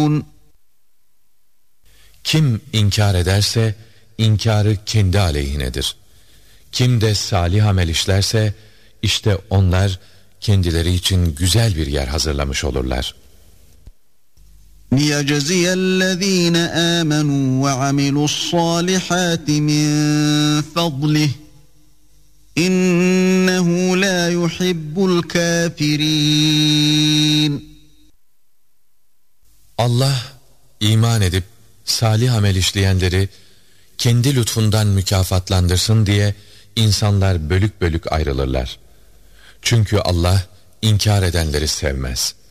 Kim inkar ederse inkarı kendi aleyhinedir. Kim de salih amel işlerse işte onlar kendileri için güzel bir yer hazırlamış olurlar. لِيَجْزِيَ الَّذ۪ينَ آمَنُوا وَعَمِلُوا الصَّالِحَاتِ مِنْ فَضْلِهِ إِنَّهُ لَا يُحِبُّ الْكَافِرِينَ. Allah iman edip salih amel işleyenleri kendi lütfundan mükafatlandırsın diye insanlar bölük bölük ayrılırlar. Çünkü Allah inkar edenleri sevmez.